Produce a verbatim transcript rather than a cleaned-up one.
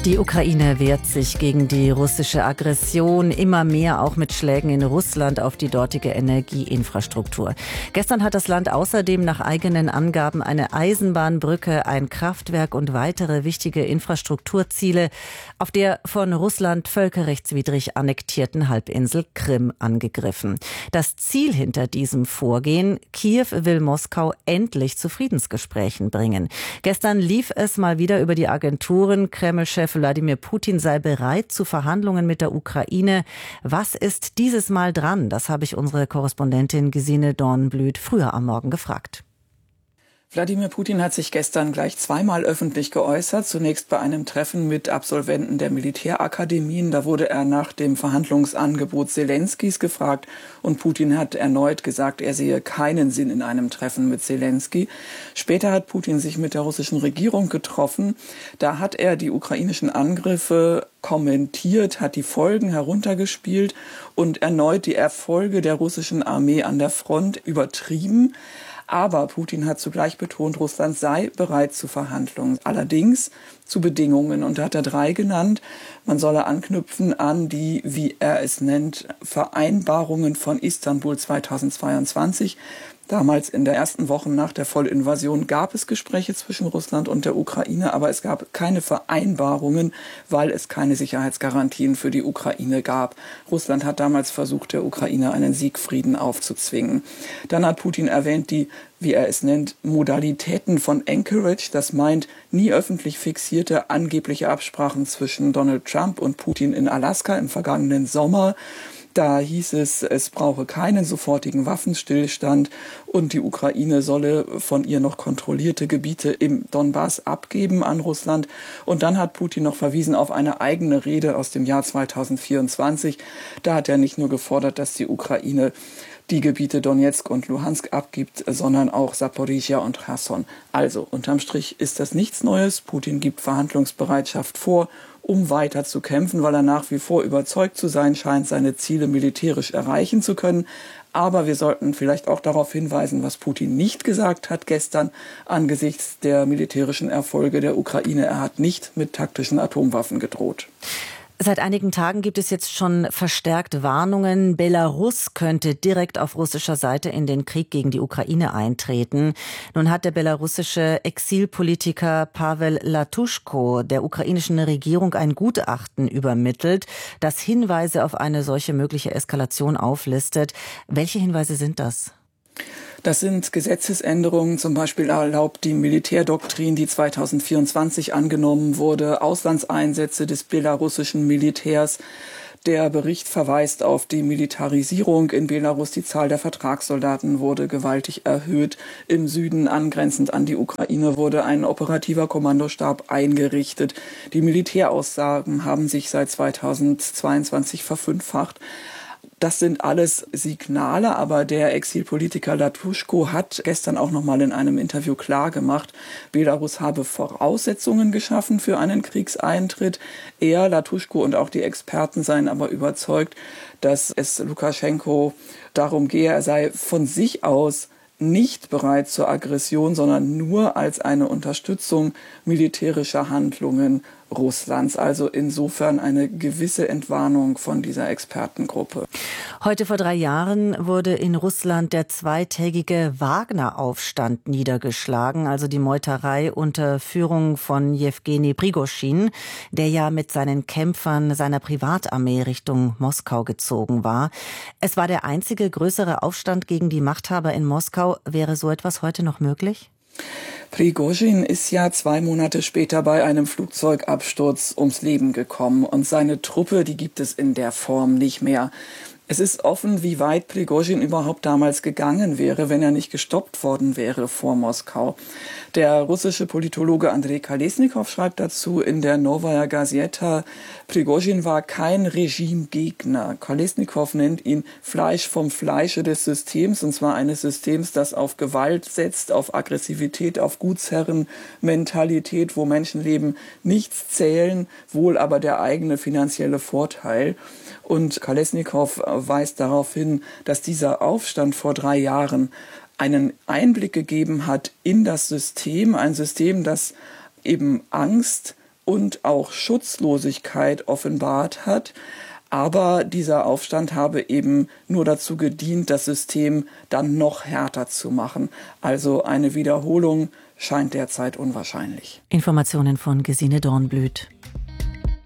Die Ukraine wehrt sich gegen die russische Aggression, immer mehr auch mit Schlägen in Russland auf die dortige Energieinfrastruktur. Gestern hat das Land außerdem nach eigenen Angaben eine Eisenbahnbrücke, ein Kraftwerk und weitere wichtige Infrastrukturziele auf der von Russland völkerrechtswidrig annektierten Halbinsel Krim angegriffen. Das Ziel hinter diesem Vorgehen: Kiew will Moskau endlich zu Friedensgesprächen bringen. Gestern lief es mal wieder über die Agenturen, Kreml-Chef Wladimir Putin sei bereit zu Verhandlungen mit der Ukraine. Was ist dieses Mal dran? Das habe ich unsere Korrespondentin Gesine Dornblüt früher am Morgen gefragt. Wladimir Putin hat sich gestern gleich zweimal öffentlich geäußert. Zunächst bei einem Treffen mit Absolventen der Militärakademien. Da wurde er nach dem Verhandlungsangebot Selenskys gefragt. Und Putin hat erneut gesagt, er sehe keinen Sinn in einem Treffen mit Selensky. Später hat Putin sich mit der russischen Regierung getroffen. Da hat er die ukrainischen Angriffe kommentiert, hat die Folgen heruntergespielt und erneut die Erfolge der russischen Armee an der Front übertrieben. Aber Putin hat zugleich betont, Russland sei bereit zu Verhandlungen, allerdings zu Bedingungen. Und da hat er drei genannt. Man solle anknüpfen an die, wie er es nennt, Vereinbarungen von Istanbul zweitausendzweiundzwanzig. Damals in der ersten Woche nach der Vollinvasion gab es Gespräche zwischen Russland und der Ukraine, aber es gab keine Vereinbarungen, weil es keine Sicherheitsgarantien für die Ukraine gab. Russland hat damals versucht, der Ukraine einen Siegfrieden aufzuzwingen. Dann hat Putin erwähnt, die, wie er es nennt, Modalitäten von Anchorage. Das meint nie öffentlich fixierte angebliche Absprachen zwischen Donald Trump und Putin in Alaska im vergangenen Sommer. Da hieß es, es brauche keinen sofortigen Waffenstillstand und die Ukraine solle von ihr noch kontrollierte Gebiete im Donbass abgeben an Russland. Und dann hat Putin noch verwiesen auf eine eigene Rede aus dem Jahr zweitausendvierundzwanzig. Da hat er nicht nur gefordert, dass die Ukraine die Gebiete Donetsk und Luhansk abgibt, sondern auch Saporizhia und Cherson. Also, unterm Strich ist das nichts Neues. Putin gibt Verhandlungsbereitschaft vor, um weiter zu kämpfen, weil er nach wie vor überzeugt zu sein scheint, seine Ziele militärisch erreichen zu können. Aber wir sollten vielleicht auch darauf hinweisen, was Putin nicht gesagt hat gestern angesichts der militärischen Erfolge der Ukraine. Er hat nicht mit taktischen Atomwaffen gedroht. Seit einigen Tagen gibt es jetzt schon verstärkt Warnungen. Belarus könnte direkt auf russischer Seite in den Krieg gegen die Ukraine eintreten. Nun hat der belarussische Exilpolitiker Paweł Latuschko der ukrainischen Regierung ein Gutachten übermittelt, das Hinweise auf eine solche mögliche Eskalation auflistet. Welche Hinweise sind das? Das sind Gesetzesänderungen, zum Beispiel erlaubt die Militärdoktrin, die zweitausendvierundzwanzig angenommen wurde, Auslandseinsätze des belarussischen Militärs. Der Bericht verweist auf die Militarisierung in Belarus. Die Zahl der Vertragssoldaten wurde gewaltig erhöht. Im Süden, angrenzend an die Ukraine, wurde ein operativer Kommandostab eingerichtet. Die Militäraussagen haben sich seit zweitausendzweiundzwanzig verfünffacht. Das sind alles Signale, aber der Exilpolitiker Latuschko hat gestern auch noch mal in einem Interview klargemacht, Belarus habe Voraussetzungen geschaffen für einen Kriegseintritt. Er, Latuschko und auch die Experten seien aber überzeugt, dass es Lukaschenko darum gehe, er sei von sich aus nicht bereit zur Aggression, sondern nur als eine Unterstützung militärischer Handlungen Russlands. Also insofern eine gewisse Entwarnung von dieser Expertengruppe. Heute vor drei Jahren wurde in Russland der zweitägige Wagner-Aufstand niedergeschlagen, also die Meuterei unter Führung von Jewgeni Prigoschin, der ja mit seinen Kämpfern seiner Privatarmee Richtung Moskau gezogen war. Es war der einzige größere Aufstand gegen die Machthaber in Moskau. Wäre so etwas heute noch möglich? Prigoschin ist ja zwei Monate später bei einem Flugzeugabsturz ums Leben gekommen und seine Truppe, die gibt es in der Form nicht mehr. Es ist offen, wie weit Prigoschin überhaupt damals gegangen wäre, wenn er nicht gestoppt worden wäre vor Moskau. Der russische Politologe Andrei Kolesnikow schreibt dazu in der Novaya Gazeta, Prigoschin war kein Regimegegner. Kolesnikow nennt ihn Fleisch vom Fleische des Systems, und zwar eines Systems, das auf Gewalt setzt, auf Aggressivität, auf Gutsherrenmentalität, wo Menschenleben nichts zählen, wohl aber der eigene finanzielle Vorteil. Und Kolesnikow weist darauf hin, dass dieser Aufstand vor drei Jahren einen Einblick gegeben hat in das System, ein System, das eben Angst und auch Schutzlosigkeit offenbart hat. Aber dieser Aufstand habe eben nur dazu gedient, das System dann noch härter zu machen. Also eine Wiederholung scheint derzeit unwahrscheinlich. Informationen von Gesine Dornblüt.